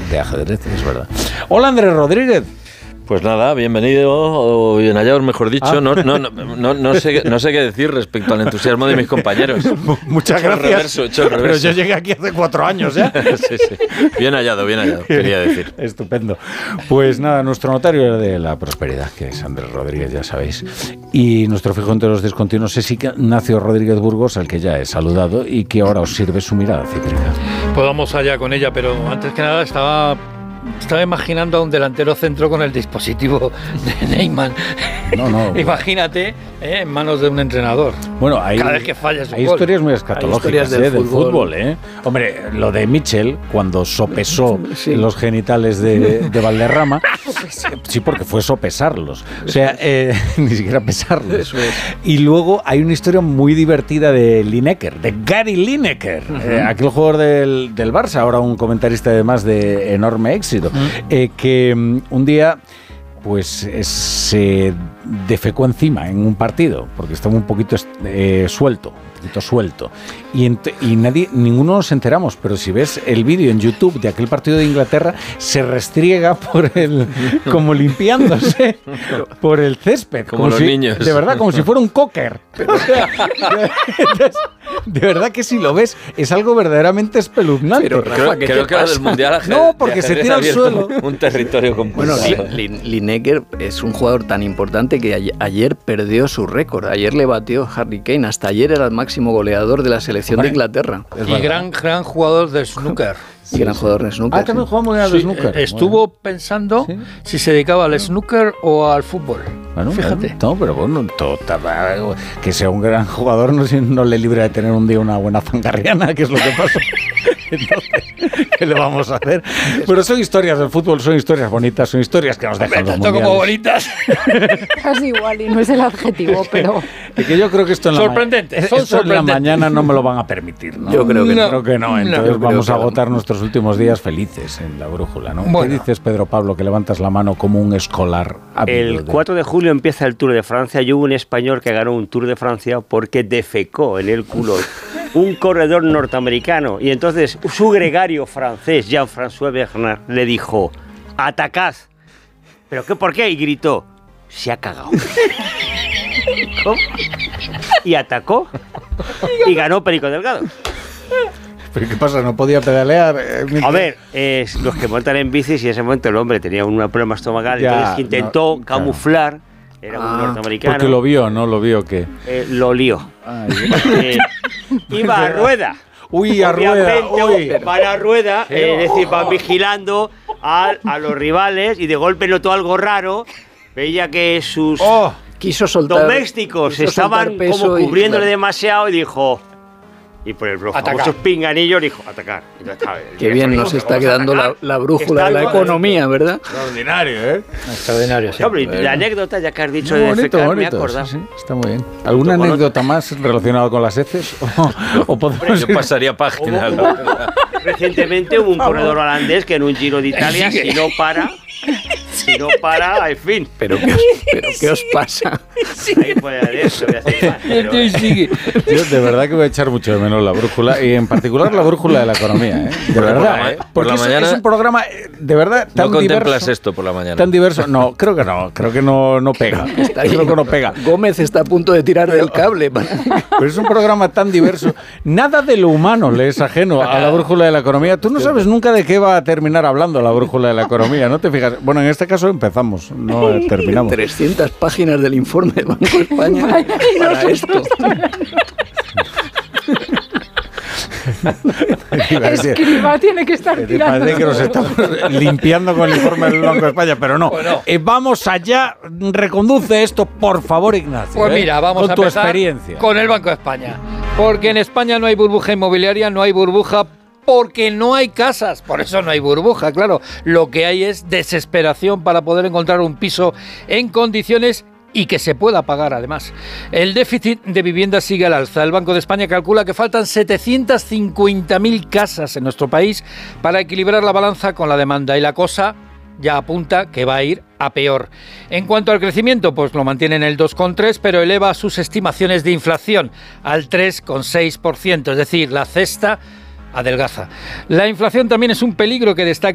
de ajedrez, es verdad. Hola, Andrés Rodríguez. Pues nada, bienvenido, o bien hallado, mejor dicho. No sé qué decir respecto al entusiasmo de mis compañeros. Muchas gracias. Hecho el reverso. Pero yo llegué aquí hace 4 años, ¿eh? Sí. Bien hallado, quería decir. Estupendo. Pues nada, nuestro notario de la prosperidad, que es Andrés Rodríguez, ya sabéis. Y nuestro fijo entre los discontinuos es Ignacio Rodríguez Burgos, al que ya he saludado y que ahora os sirve su mirada cítrica. Pues vamos allá con ella, pero antes que nada estaba imaginando a un delantero centro con el dispositivo de Neymar. No. Imagínate, en manos de un entrenador. Bueno, cada vez que falla su hay gol. Historias muy escatológicas del fútbol. Hombre, lo de Mitchell, cuando sopesó los genitales de Valderrama, sí, porque fue sopesarlos. O sea, ni siquiera pesarlos. Eso es. Y luego hay una historia muy divertida de Lineker, de Gary Lineker, aquel jugador del Barça, ahora un comentarista además de enorme éxito, que un día pues se defecó encima en un partido, porque estaba un poquito suelto. Y ninguno nos enteramos, pero si ves el vídeo en YouTube de aquel partido de Inglaterra, se restriega como limpiándose por el césped. Como los niños. De verdad, como si fuera un cocker. De verdad que si lo ves, es algo verdaderamente espeluznante. Pero Rafa, creo que del Mundial no, porque se tira al suelo. Un territorio completo. Bueno, Lineker es un jugador tan importante que ayer perdió su récord. Ayer le batió Harry Kane. Hasta ayer era el máximo goleador de la selección de Inglaterra. Y gran jugador de snooker. Y gran jugador de snooker. También jugamos al snooker. Estuvo pensando si se dedicaba al snooker o al fútbol. Bueno, fíjate. No, pero bueno, que sea un gran jugador no le libra de tener un día una buena zangarriana, que es lo que pasa. Entonces, ¿qué le vamos a hacer? Pero son historias del fútbol, son historias bonitas, son historias que nos dejan los mundiales. Como bonitas. Casi igual, y no es el adjetivo, pero... Es que yo creo que esto en la mañana no me lo van a permitir, ¿no? Yo creo que no. Entonces vamos a agotar nuestros últimos días felices en la brújula, ¿no? Bueno. ¿Qué dices, Pedro Pablo, que levantas la mano como un escolar? El 4 de julio empieza el Tour de Francia y hubo un español que ganó un Tour de Francia porque defecó en el culo un corredor norteamericano. Y entonces su gregario francés, Jean-François Bernard, le dijo: atacad. ¿Pero qué? ¿Por qué? Y gritó: se ha cagado. ¿Cómo? Y atacó y ganó Perico Delgado. ¿Pero qué pasa? ¿No podía pedalear? A ver, los que montan en bicis, y en ese momento el hombre tenía un problema estomacal, entonces intentó camuflar, era un norteamericano. Porque lo vio, ¿no? Lo vio que... lo lió. Iba a rueda. Uy, a rueda. Van a rueda, es decir, van vigilando a los rivales y de golpe notó algo raro, veía que sus domésticos estaban como cubriéndole demasiado y dijo... Y por el famoso pinganillo dijo: atacar. Qué bien nos está quedando la brújula de la economía, ¿verdad? Extraordinario, ¿eh? Extraordinario, sí. Hombre, la anécdota, ya que has dicho de defecar, me he acordado. Sí, está muy bien. ¿Alguna anécdota más relacionada con las heces? Yo pasaría página. Recientemente hubo un corredor holandés que en un Giro de Italia, si no para, en fin. ¿Pero qué os pasa? Ahí puede haber eso, voy a hacer más, Yo de verdad que voy a echar mucho de menos la brújula, y en particular la brújula de la economía, ¿eh? De verdad, ¿eh? Por la mañana es un programa de verdad tan no contemplas diverso, esto por la mañana. Tan diverso. No, creo que no pega. Creo que no pega. Gómez está a punto de tirar del cable. Pero es un programa tan diverso. Nada de lo humano le es ajeno a la brújula de la economía. Tú no sabes nunca de qué va a terminar hablando la brújula de la economía, ¿no te fijas? Bueno, en este caso empezamos, no terminamos. 300 páginas del informe del Banco de España para esto. Escriba tiene que estar tirando. Parece que nos estamos limpiando con el informe del Banco de España, pero no. Bueno. Vamos allá, reconduce esto, por favor, Ignacio. Pues mira, vamos con a tu empezar experiencia. Con el Banco de España. Porque en España no hay burbuja inmobiliaria, no hay burbuja porque no hay casas, por eso no hay burbuja, claro. Lo que hay es desesperación para poder encontrar un piso en condiciones y que se pueda pagar además. El déficit de vivienda sigue al alza. El Banco de España calcula que faltan 750.000 casas en nuestro país para equilibrar la balanza con la demanda y la cosa ya apunta que va a ir a peor. En cuanto al crecimiento, pues lo mantiene en el 2,3, pero eleva sus estimaciones de inflación al 3,6%, es decir, la cesta adelgaza. La inflación también es un peligro que destaca